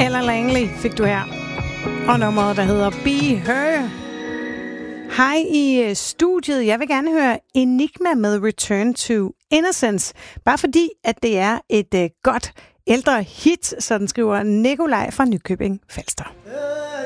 Ella Langley fik du her. Og nummeret, der hedder Be Her. Hej i studiet. Jeg vil gerne høre Enigma med Return to Innocence. Bare fordi, at det er et godt ældre hit, sådan skriver Nikolaj fra Nykøbing Falster.